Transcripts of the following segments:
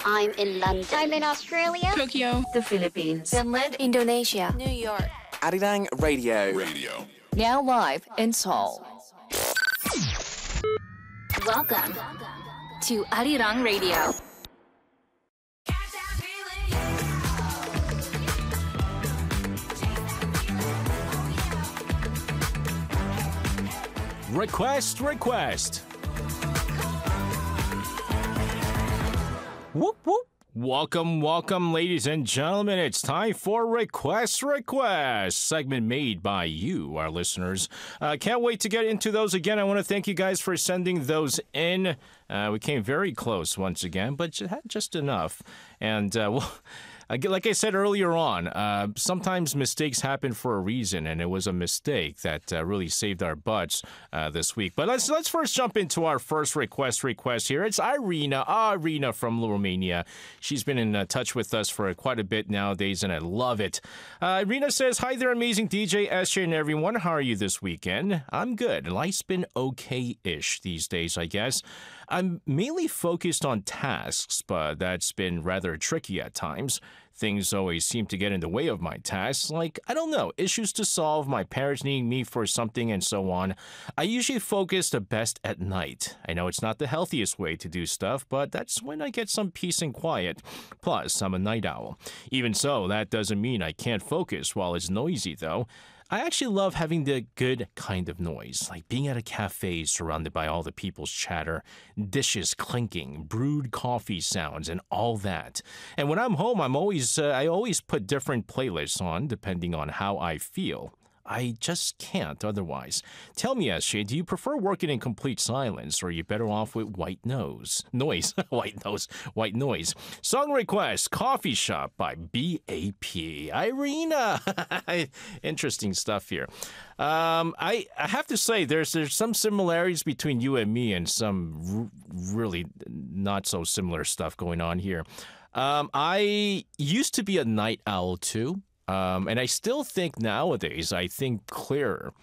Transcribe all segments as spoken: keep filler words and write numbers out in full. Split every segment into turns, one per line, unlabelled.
I'm in London.
I'm in Australia.
Tokyo.
The Philippines.
Finland.
Indonesia.
New York.
Arirang Radio.
Radio.
Now live in Seoul.
Welcome to Arirang Radio.
Request, request. Whoop, whoop. Welcome, welcome, ladies and gentlemen. It's time for Request, Request, segment made by you, our listeners. Uh, can't wait to get into those again. I want to thank you guys for sending those in. Uh, we came very close once again, but just enough. And, uh, well... Like I said earlier on, uh, sometimes mistakes happen for a reason, and it was a mistake that uh, really saved our butts uh, this week. But let's let's first jump into our first request request here. It's Irina, Irina from Romania. She's been in uh, touch with us for quite a bit nowadays, and I love it. Uh, Irina says, "Hi there, amazing D J, S J, and everyone. How are you this weekend? I'm good. Life's been okay-ish these days, I guess. I'm mainly focused on tasks, but that's been rather tricky at times. Things always seem to get in the way of my tasks, like, I don't know, issues to solve, my parents needing me for something, and so on. I usually focus the best at night. I know it's not the healthiest way to do stuff, but that's when I get some peace and quiet. Plus, I'm a night owl. Even so, that doesn't mean I can't focus while it's noisy, though. I actually love having the good kind of noise, like being at a cafe surrounded by all the people's chatter, dishes clinking, brewed coffee sounds, and all that. And when I'm home, I'm always uh, I always put different playlists on depending on how I feel. I just can't otherwise. Tell me, S J, do you prefer working in complete silence, or are you better off with white noise? Noise. white nose. White noise. Song request, Coffee Shop by B A P. Irina. Interesting stuff here. Um, I, I have to say, there's there's some similarities between you and me and some r- really not so similar stuff going on here. Um, I used to be a night owl, too. Um, and I still think nowadays, I think clearer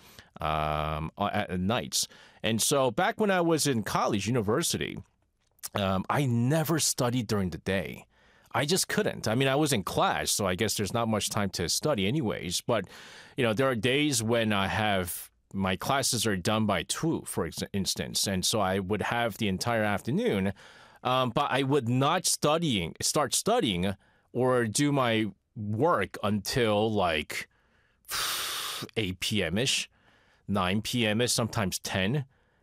um, at, at nights. And so back when I was in college, university, um, I never studied during the day. I just couldn't. I mean, I was in class, so I guess there's not much time to study anyways. But, you know, there are days when I have my classes are done by two, for ex- instance. And so I would have the entire afternoon, um, but I would not studying, start studying or do my work until like eight p.m.-ish, nine p.m.-ish, sometimes ten,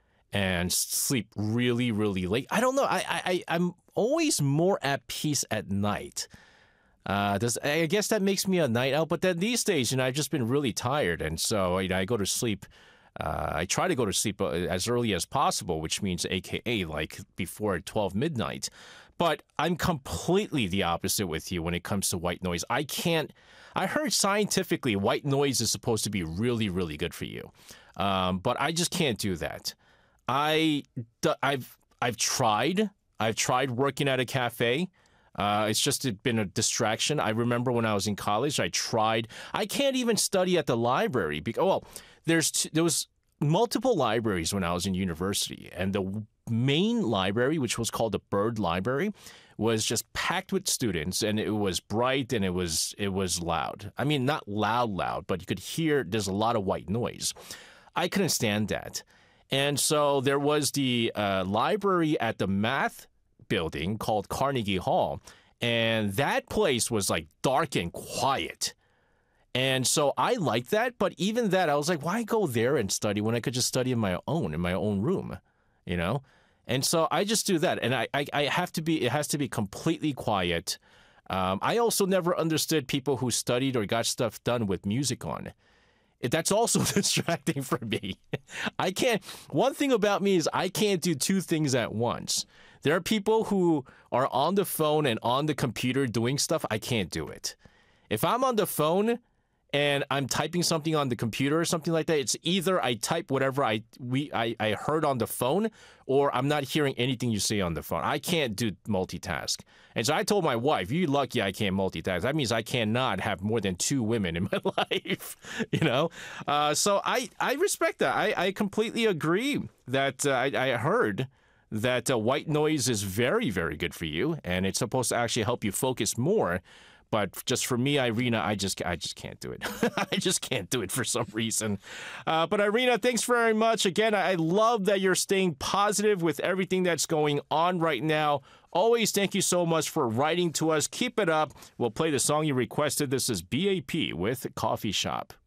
and sleep really, really late. I don't know. I, I, I'm always more at peace at night. Uh, does I guess that makes me a night owl, but then these days, you know, I've just been really tired, and so, you know, I go to sleep. Uh, I try to go to sleep as early as possible, which means A K A like before twelve midnight. But I'm completely the opposite with you when it comes to white noise. I can't. I heard scientifically white noise is supposed to be really, really good for you, um, but I just can't do that. I, I've, I've tried. I've tried working at a cafe. Uh, it's just been a distraction. I remember when I was in college, I tried. I can't even study at the library because well, there's t- there was multiple libraries when I was in university, and the main library, which was called the Bird Library, was just packed with students, and it was bright and it was it was loud. I mean, not loud, loud, but you could hear there's a lot of white noise. I couldn't stand that. And so there was the uh, library at the math building called Carnegie Hall, and that place was like dark and quiet. And so I liked that, but even that, I was like, why go there and study when I could just study in my own, in my own room, you know? And so I just do that, and I, I, I have to be, it has to be completely quiet. Um, I also never understood people who studied or got stuff done with music on. It, that's also distracting for me. I can't, one thing about me is I can't do two things at once. There are people who are on the phone and on the computer doing stuff. I can't do it. If I'm on the phone and I'm typing something on the computer or something like that, it's either I type whatever I we I, I heard on the phone, or I'm not hearing anything you say on the phone. I can't do multitask. And so I told my wife, you're lucky I can't multitask. That means I cannot have more than two women in my life, you know? Uh, so I, I respect that. I, I completely agree that uh, I, I heard that uh, white noise is very, very good for you, and it's supposed to actually help you focus more. But just for me, Irina, I just I just can't do it. I just can't do it for some reason. Uh, but Irina, thanks very much. Again, I love that you're staying positive with everything that's going on right now. Always thank you so much for writing to us. Keep it up. We'll play the song you requested. This is B A P with Coffee Shop.